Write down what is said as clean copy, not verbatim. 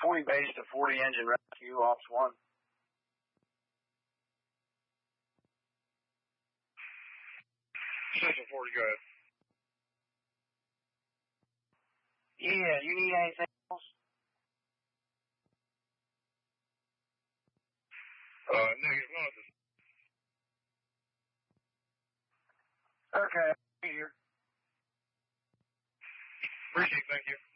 20 base to 40 engine rescue, Ops 1. Central 40, go ahead. Yeah, you need anything else? No, he's not at this. Okay, I'm here. Appreciate it, thank you.